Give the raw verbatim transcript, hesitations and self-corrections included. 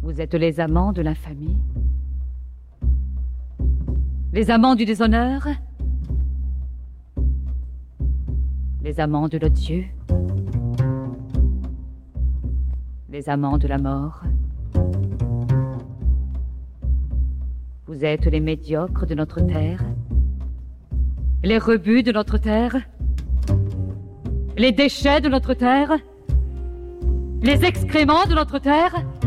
Vous êtes les amants de l'infamie, les amants du déshonneur, les amants de l'odieux, les amants de la mort. Vous êtes les médiocres de notre terre, les rebuts de notre terre, les déchets de notre terre, les excréments de notre terre.